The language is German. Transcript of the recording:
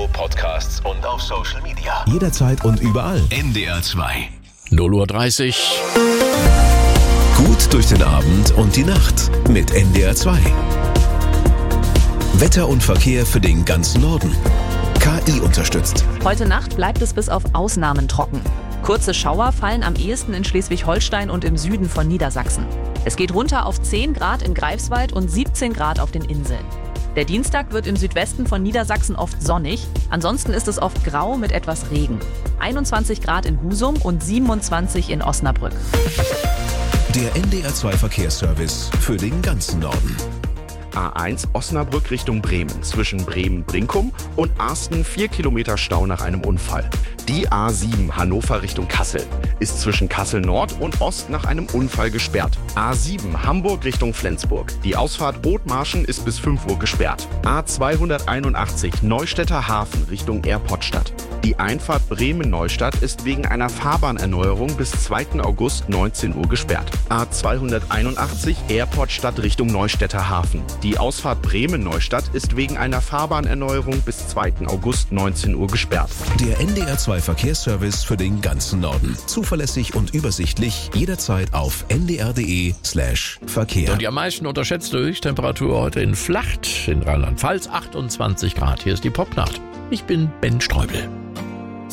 Podcasts und auf Social Media. Jederzeit und überall. NDR 2. 0:30 Uhr. Gut durch den Abend und die Nacht mit NDR 2. Wetter und Verkehr für den ganzen Norden. KI unterstützt. Heute Nacht bleibt es bis auf Ausnahmen trocken. Kurze Schauer fallen am ehesten in Schleswig-Holstein und im Süden von Niedersachsen. Es geht runter auf 10 Grad in Greifswald und 17 Grad auf den Inseln. Der Dienstag wird im Südwesten von Niedersachsen oft sonnig. Ansonsten ist es oft grau mit etwas Regen. 21 Grad in Husum und 27 in Osnabrück. Der NDR 2 Verkehrsservice für den ganzen Norden. A1 Osnabrück Richtung Bremen. Zwischen Bremen-Brinkum und Arsten 4 Kilometer Stau nach einem Unfall. Die A7 Hannover Richtung Kassel ist zwischen Kassel Nord und Ost nach einem Unfall gesperrt. A7 Hamburg Richtung Flensburg. Die Ausfahrt Othmarschen ist bis 5 Uhr gesperrt. A281 Neustädter Hafen Richtung Airportstadt. Die Einfahrt Bremen-Neustadt ist wegen einer Fahrbahnerneuerung bis 2. August 19 Uhr gesperrt. A281 Airportstadt Richtung Neustädter Hafen. Die Ausfahrt Bremen-Neustadt ist wegen einer Fahrbahnerneuerung bis 2. August 19 Uhr gesperrt. Der NDR 2 Verkehrsservice für den ganzen Norden. Zuverlässig und übersichtlich, jederzeit auf ndr.de/Verkehr. Und die am meisten unterschätzte Höchsttemperatur heute in Flacht in Rheinland-Pfalz, 28 Grad. Hier ist die Popnacht. Ich bin Ben Streubel.